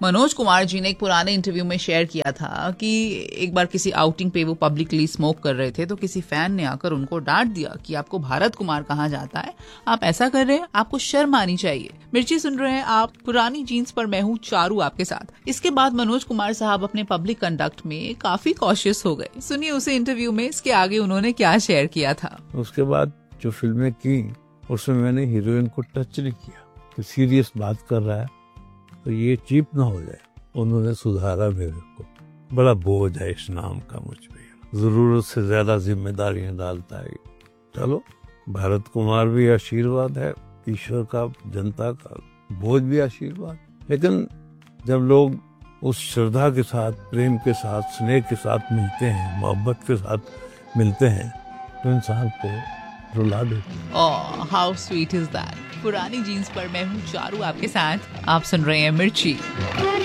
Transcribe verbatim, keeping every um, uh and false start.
मनोज कुमार जी ने एक पुराने इंटरव्यू में शेयर किया था कि एक बार किसी आउटिंग पे वो पब्लिकली स्मोक कर रहे थे तो किसी फैन ने आकर उनको डांट दिया कि आपको भारत कुमार कहा जाता है, आप ऐसा कर रहे हैं, आपको शर्म आनी चाहिए। मिर्ची सुन रहे हैं आप, पुरानी जीन्स पर मैं हूँ चारू आपके साथ। इसके बाद मनोज कुमार साहब अपने पब्लिक कंडक्ट में काफी कॉशियस हो गए। सुनिए उसे इंटरव्यू में इसके आगे उन्होंने क्या शेयर किया था। उसके बाद जो फिल्में की उसमें मैंने हीरोइन को टच नहीं किया। तो सीरियस बात कर रहा है तो ये चीप ना हो जाए, उन्होंने सुधारा मेरे को। बड़ा बोझ है इस नाम का मुझ पे, जरूरत से ज्यादा जिम्मेदारियां डालता है। चलो, भारत कुमार भी आशीर्वाद है ईश्वर का, जनता का बोझ भी आशीर्वाद। लेकिन जब लोग उस श्रद्धा के साथ, प्रेम के साथ, स्नेह के साथ मिलते हैं, मोहब्बत के साथ मिलते हैं तो इंसान को रुला देते हैं। ओह, हाउ स्वीट इज दैट। पुरानी जीन्स पर मैं हूँ चारू आपके साथ। आप सुन रहे हैं मिर्ची।